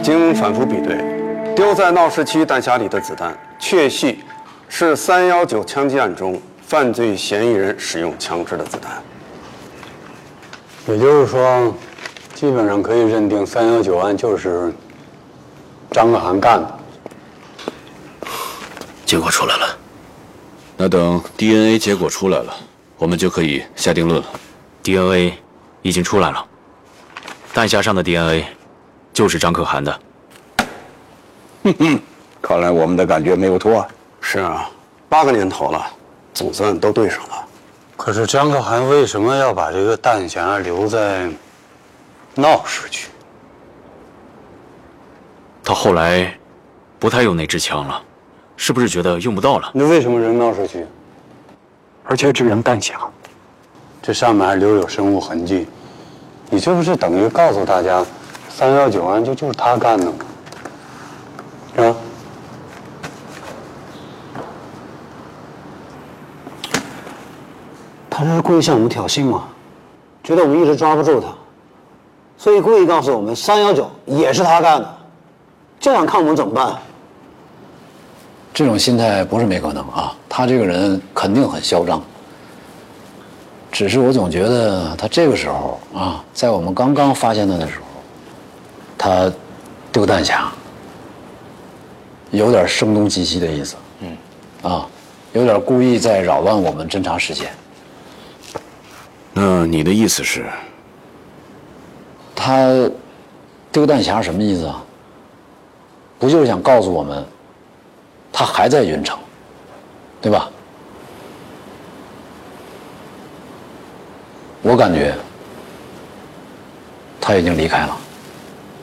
经反复比对，丢在闹市区弹匣里的子弹确系是319枪击案中犯罪嫌疑人使用枪支的子弹。 也就是说，基本上可以认定319案就是张可涵干的。 结果出来了， 那等 DNA 结果出来了，我们就可以下定论了。 DNA 已经出来了，弹匣上的 DNA 就是张可涵的。 看来我们的感觉没有错。 是啊，8个年头了，总算都对上了。 可是张可涵为什么要把这个弹匣留在闹市区？ 他后来不太用那支枪了，是不是觉得用不到了？ 那为什么扔闹市区？ 而且只扔弹匣， 这上面还留有生物痕迹，你这不是等于告诉大家，319案就是他干的吗？是吧？ 他这是故意向我们挑衅吗？觉得我们一直抓不住他，所以故意告诉我们319也是他干的。这样看我们怎么办？ 这种心态不是没可能啊，他这个人肯定很嚣张。只是我总觉得他这个时候啊，在我们刚刚发现他的时候，他丢弹匣，有点声东击西的意思。有点故意在扰乱我们侦查视线。 那你的意思是？ 他丢弹匣什么意思啊？不就是想告诉我们，他还在云城，对吧？我感觉他已经离开了。